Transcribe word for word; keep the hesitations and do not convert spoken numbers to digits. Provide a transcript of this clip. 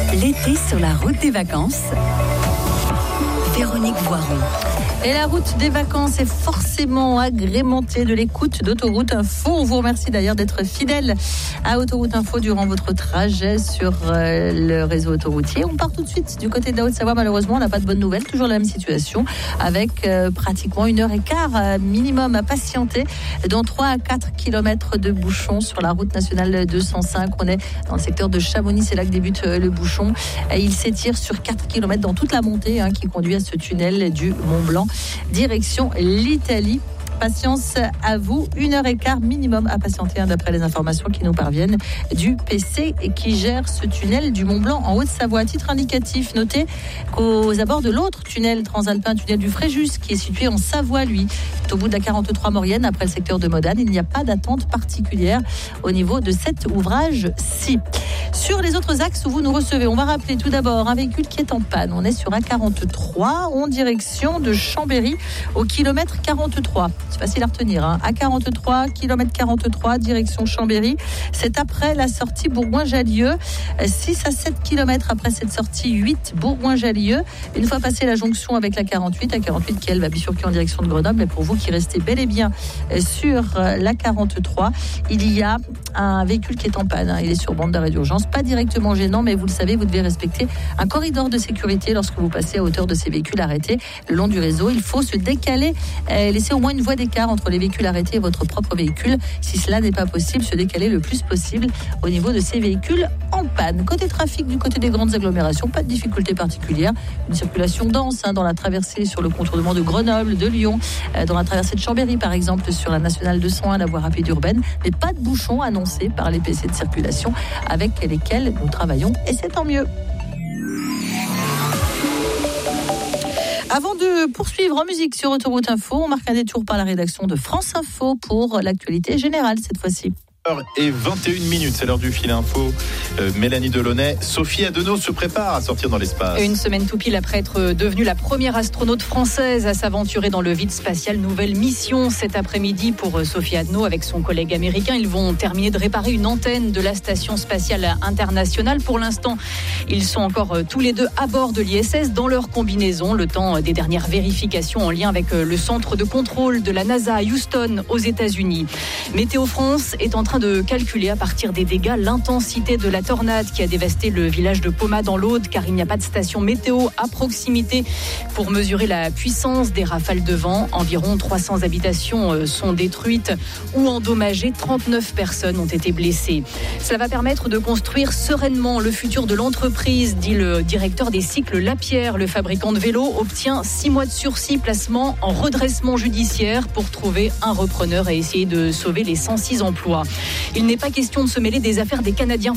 L'été sur la route des vacances. Véronique Voiron. Et la route des vacances est forcément agrémentée de l'écoute d'Autoroute Info. On vous remercie d'ailleurs d'être fidèle à Autoroute Info durant votre trajet sur euh, le réseau autoroutier. On part tout de suite du côté de la Haute-Savoie. Malheureusement, on n'a pas de bonnes nouvelles. Toujours la même situation avec euh, pratiquement une heure et quart euh, minimum à patienter dans trois à quatre kilomètres de bouchons sur la route nationale deux cent cinq. On est dans le secteur de Chamonix. C'est là que débute euh, le bouchon. Et il s'étire sur quatre kilomètres dans toute la montée hein, qui conduit à ce tunnel du Mont-Blanc. Direction l'Italie. Patience à vous, une heure et quart minimum à patienter hein, d'après les informations qui nous parviennent du P C et qui gère ce tunnel du Mont-Blanc en Haute-Savoie. À titre indicatif, notez qu'aux abords de l'autre tunnel transalpin, tunnel du Fréjus, qui est situé en Savoie, lui, au bout de la quarante-trois Maurienne, après le secteur de Modane, il n'y a pas d'attente particulière au niveau de cet ouvrage-ci. Sur les autres axes où vous nous recevez, on va rappeler tout d'abord un véhicule qui est en panne. On est sur A quarante-trois en direction de Chambéry au kilomètre quarante-trois. C'est facile à retenir. Hein. A quarante-trois, kilomètre quarante-trois, direction Chambéry. C'est après la sortie Bourgoin-Jallieu. six à sept kilomètres après cette sortie, huit Bourgoin-Jallieu. Une fois passé la jonction avec la quarante-huit, la quarante-huit qui elle va bifurquer en direction de Grenoble. Mais pour vous qui restez bel et bien sur la quarante-trois, il y a un véhicule qui est en panne. Hein. Il est sur bande d'arrêt d'urgence. Pas directement gênant, mais vous le savez, vous devez respecter un corridor de sécurité lorsque vous passez à hauteur de ces véhicules arrêtés le long du réseau. Il faut se décaler, euh, laisser au moins une voie d'écart entre les véhicules arrêtés et votre propre véhicule. Si cela n'est pas possible, se décaler le plus possible au niveau de ces véhicules en panne. Côté trafic, du côté des grandes agglomérations, pas de difficulté particulière. Une circulation dense hein, dans la traversée sur le contournement de Grenoble, de Lyon, euh, dans la traversée de Chambéry par exemple, sur la nationale deux cent un, la voie rapide urbaine, mais pas de bouchons annoncés par les P C de circulation avec lesquels nous travaillons et c'est tant mieux. Avant de poursuivre en musique sur Autoroute Info, on marque un détour par la rédaction de France Info pour l'actualité générale cette fois-ci. Et vingt et une minutes, c'est l'heure du fil info. Euh, Mélanie Delaunay, Sophie Adenau se prépare à sortir dans l'espace. Une semaine tout pile après être devenue la première astronaute française à s'aventurer dans le vide spatial. Nouvelle mission cet après-midi pour Sophie Adenau avec son collègue américain. Ils vont terminer de réparer une antenne de la station spatiale internationale. Pour l'instant, ils sont encore tous les deux à bord de l'I S S dans leur combinaison. Le temps des dernières vérifications en lien avec le centre de contrôle de la NASA à Houston aux États-Unis. Météo France est en train de calculer à partir des dégâts l'intensité de la tornade qui a dévasté le village de Poma dans l'Aude, car il n'y a pas de station météo à proximité pour mesurer la puissance des rafales de vent. Environ trois cents habitations sont détruites ou endommagées. trente-neuf personnes ont été blessées. Cela va permettre de construire sereinement le futur de l'entreprise, dit le directeur des cycles Lapierre. Le fabricant de vélos obtient six mois de sursis, placement en redressement judiciaire pour trouver un repreneur et essayer de sauver les cent six emplois. Il n'est pas question de se mêler des affaires des Canadiens